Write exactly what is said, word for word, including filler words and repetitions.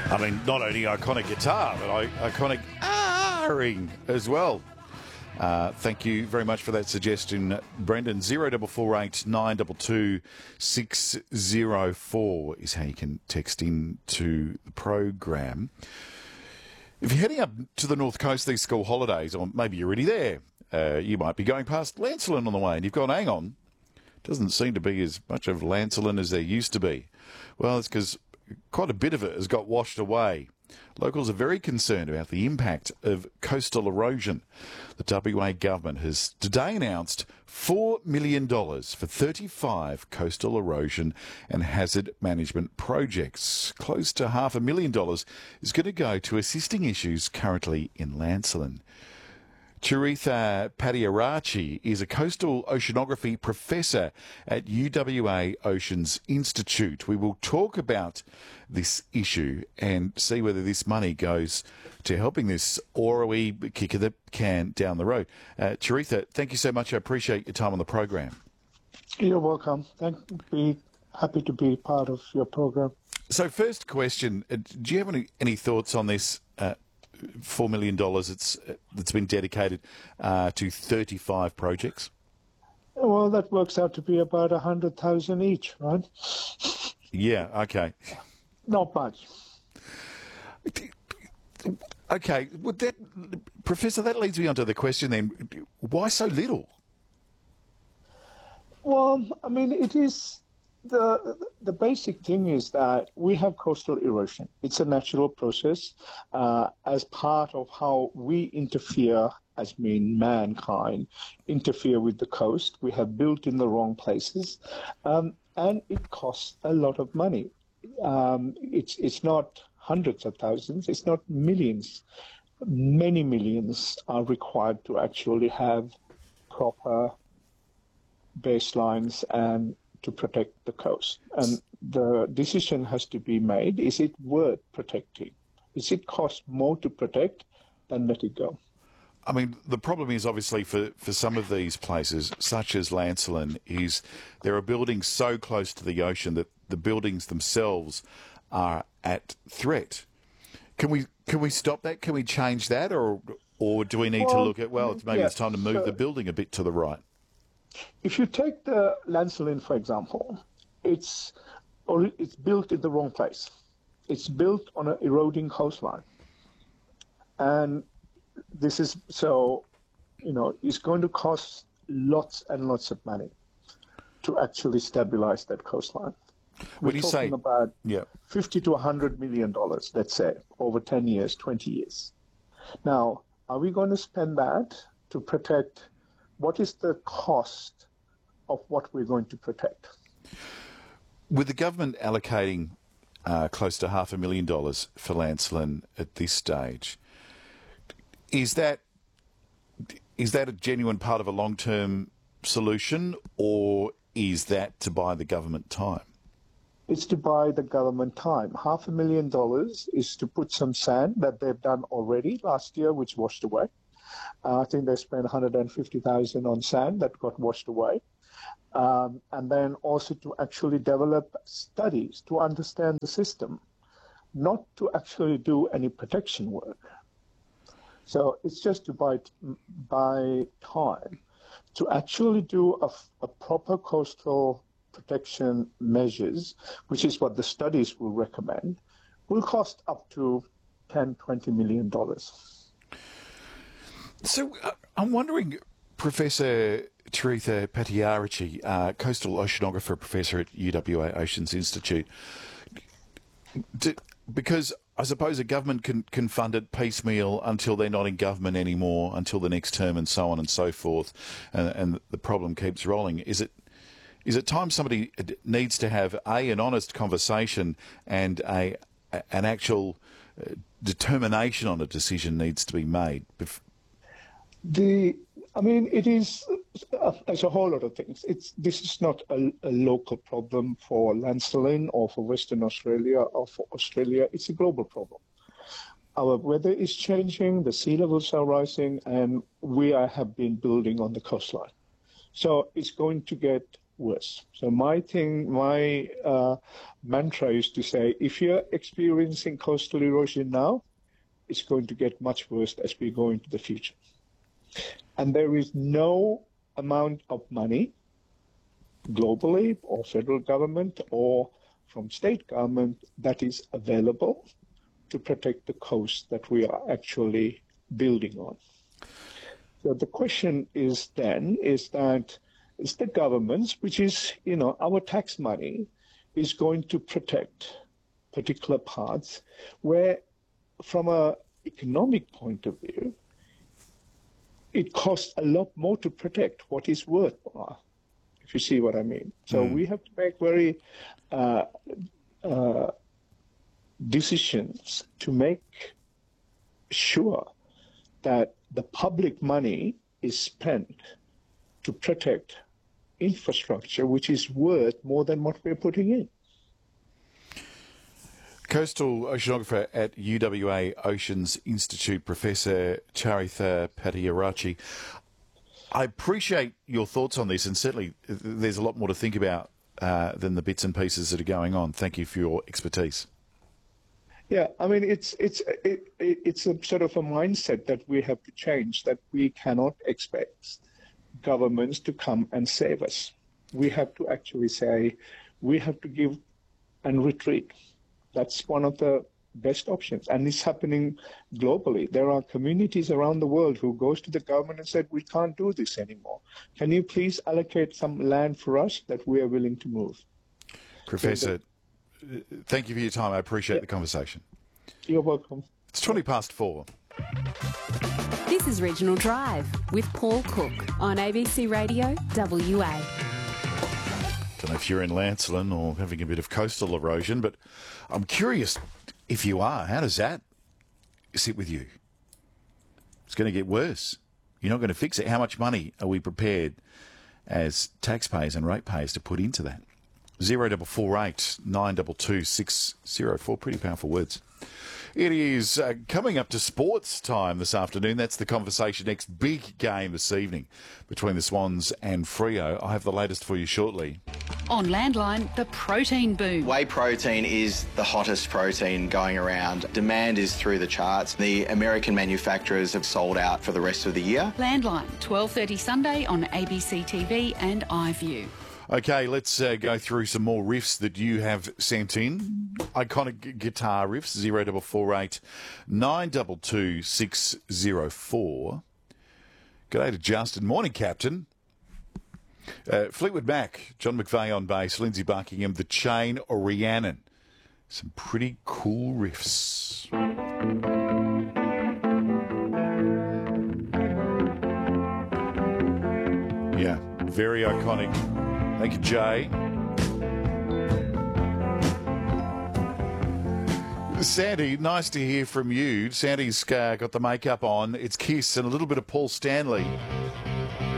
I mean, not only iconic guitar, but I- iconic ah-ing as well. Uh, thank you very much for that suggestion, Brendan. zero four four eight nine two two six zero four is how you can text in to the program. If you're heading up to the North Coast these school holidays, or maybe you're already there, uh, you might be going past Lancelin on the way, and you've gone, hang on, doesn't seem to be as much of Lancelin as there used to be. Well, it's because quite a bit of it has got washed away. Locals are very concerned about the impact of coastal erosion. The W A government has today announced four million dollars for thirty-five coastal erosion and hazard management projects. Close to half a million dollars is going to go to assisting issues currently in Lancelin. Charitha Patiarachi is a coastal oceanography professor at U W A Oceans Institute. We will talk about this issue and see whether this money goes to helping this, or are we kicking the can down the road. Uh, Charitha, thank you so much. I appreciate your time on the program. You're welcome. Thank be happy to be part of your program. So first question, uh, do you have any, any thoughts on this uh, four million dollars it's, uh, that's been dedicated uh, to thirty-five projects? Well, that works out to be about one hundred thousand each, right? Yeah, okay. Not much. Okay, well, that, Professor, that leads me on to the question then, why so little? Well, I mean, it is... The the basic thing is that we have coastal erosion. It's a natural process uh, as part of how we interfere, as mean mankind, interfere with the coast. We have built in the wrong places, um, and it costs a lot of money. Um, it's it's not hundreds of thousands. It's not millions. Many millions are required to actually have proper baselines and to protect the coast. And the decision has to be made, is it worth protecting? Is it cost more to protect than let it go? I mean, the problem is obviously for, for some of these places, such as Lancelin, is there are buildings so close to the ocean that the buildings themselves are at threat. Can we can we stop that? Can we change that? Or or do we need well, to look at, well, maybe yeah, it's time to move so, the building a bit to the right? If you take the Lancelin, for example, it's or it's built in the wrong place. It's built on an eroding coastline. And this is, so, you know, it's going to cost lots and lots of money to actually stabilize that coastline. We're what do you talking say? about yeah. fifty to one hundred million dollars, let's say, over ten years, twenty years. Now, are we going to spend that to protect? What is the cost of what we're going to protect? With the government allocating uh, close to half a million dollars for Lancelin at this stage, is that is that a genuine part of a long-term solution, or is that to buy the government time? It's to buy the government time. Half a million dollars is to put some sand that they've done already last year, which washed away. Uh, I think they spent one hundred fifty thousand dollars on sand that got washed away. Um, and then also to actually develop studies to understand the system, not to actually do any protection work. So it's just to buy, buy time. To actually do a, a proper coastal protection measures, which is what the studies will recommend, will cost up to ten, twenty million dollars. So uh, I'm wondering, Professor Charitha Patiarachi, uh, coastal oceanographer professor at U W A Oceans Institute, do, because I suppose a government can, can fund it piecemeal until they're not in government anymore, until the next term and so on and so forth, and, and the problem keeps rolling. Is it is it time somebody needs to have, A, an honest conversation and a an actual uh, determination on a decision needs to be made? The, I mean, it is, uh, there's a whole lot of things. It's This is not a, a local problem for Lancelin or for Western Australia or for Australia. It's a global problem. Our weather is changing, the sea levels are rising, and we are, have been building on the coastline. So it's going to get worse. So my thing, my uh, mantra is to say, if you're experiencing coastal erosion now, it's going to get much worse as we go into the future. And there is no amount of money globally or federal government or from state government that is available to protect the coast that we are actually building on. So the question is then, is that is the governments, which is, you know, our tax money, is going to protect particular parts where, from an economic point of view, it costs a lot more to protect what is worthwhile, if you see what I mean. So mm. we have to make very uh, uh, decisions to make sure that the public money is spent to protect infrastructure which is worth more than what we're putting in. Coastal oceanographer at U W A Oceans Institute, Professor Charitha Pattiaratchi. I appreciate your thoughts on this, and certainly there's a lot more to think about uh, than the bits and pieces that are going on. Thank you for your expertise. Yeah, I mean, it's it's it, it's a sort of a mindset that we have to change, that we cannot expect governments to come and save us. We have to actually say, we have to give and retreat. That's one of the best options, and it's happening globally. There are communities around the world who goes to the government and said, we can't do this anymore. Can you please allocate some land for us that we are willing to move? Professor, so the, thank you for your time. I appreciate yeah. the conversation. You're welcome. It's twenty past four. This is Regional Drive with Paul Cook on A B C Radio W A. Don't know if you're in Lancelin or having a bit of coastal erosion, but I'm curious if you are. How does that sit with you? It's going to get worse. You're not going to fix it. How much money are we prepared as taxpayers and ratepayers to put into that? Zero double four eight nine double two six zero four. Pretty powerful words. It is uh, coming up to sports time this afternoon. That's the conversation. Next big game this evening between the Swans and Freo. I have the latest for you shortly. On Landline, the protein boom. Whey protein is the hottest protein going around. Demand is through the charts. The American manufacturers have sold out for the rest of the year. Landline, twelve thirty Sunday on A B C T V and iView. Okay, let's uh, go through some more riffs that you have sent in. Iconic g- guitar riffs, zero double four eight nine double two six zero four. G'day to Justin. Morning, Captain. Uh, Fleetwood Mac, John McVeigh on bass, Lindsay Buckingham, The Chain, or Rhiannon. Some pretty cool riffs. Yeah, very iconic. Thank you, Jay. Sandy, nice to hear from you. Sandy's uh, got the makeup on. It's Kiss and a little bit of Paul Stanley.